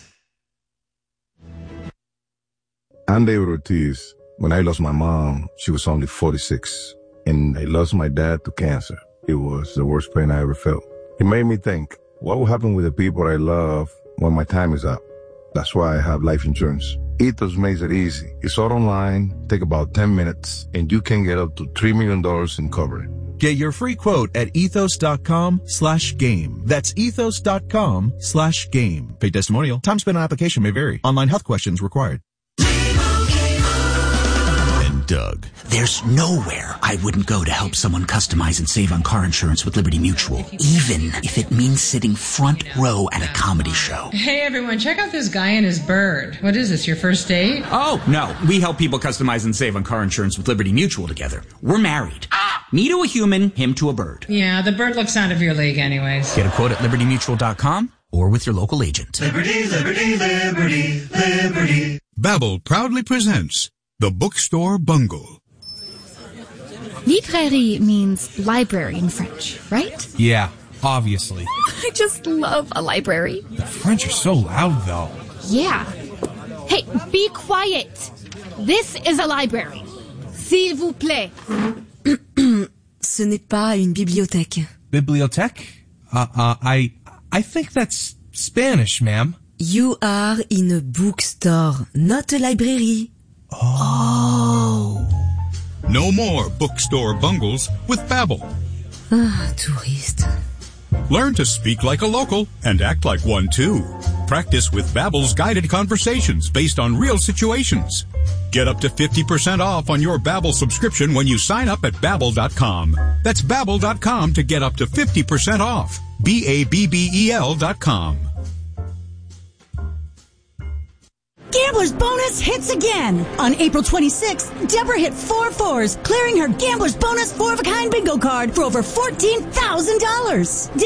I'm David Ortiz. When I lost my mom, she was only forty-six. And I lost my dad to cancer. It was the worst pain I ever felt. It made me think, what will happen with the people I love when my time is up? That's why I have life insurance. Ethos makes it easy. It's all online, take about ten minutes, and you can get up to three million dollars in coverage. Get your free quote at ethos.com slash game. That's ethos.com slash game. Paid testimonial. Time spent on application may vary. Online health questions required. Doug. There's nowhere I wouldn't go to help someone customize and save on car insurance with Liberty Mutual, even if it means sitting front row at a comedy show. Hey everyone, check out this guy and his bird. What is this, your first date? Oh, no. We help people customize and save on car insurance with Liberty Mutual together. We're married. Me to a human, him to a bird. Yeah, the bird looks out of your league anyways. Get a quote at liberty mutual dot com or with your local agent. Liberty, liberty, liberty, liberty. Babbel proudly presents The Bookstore Bungle. Librairie means library in French, right? Yeah, obviously. I just love a library. The French are so loud, though. Yeah. Hey, be quiet. This is a library. S'il vous plaît. Ce n'est pas une bibliothèque. Bibliothèque? Uh, uh, I, I think that's Spanish, ma'am. You are in a bookstore, not a library. Oh. No more bookstore bungles with Babbel. Ah, touriste. Learn to speak like a local and act like one too. Practice with Babbel's guided conversations based on real situations. Get up to fifty percent off on your Babbel subscription when you sign up at babbel dot com. That's babbel dot com to get up to fifty percent off. B A B B E L dot com. Gambler's Bonus hits again. On April twenty-sixth, Deborah hit four fours, clearing her Gambler's Bonus four-of-a-kind bingo card for over fourteen thousand dollars.